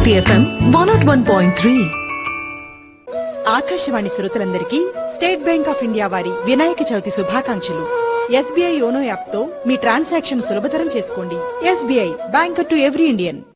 శక్తి FM 101.3. Akashvani శ్రోతలందరికీ state bank of India వారి వినాయక చవితి శుభాకాంక్షలు. ఎస్బీఐ యోనో యాప్ తో మీ ట్రాన్సాక్షన్ సులభతరం చేసుకోండి. SBI, banker to every Indian.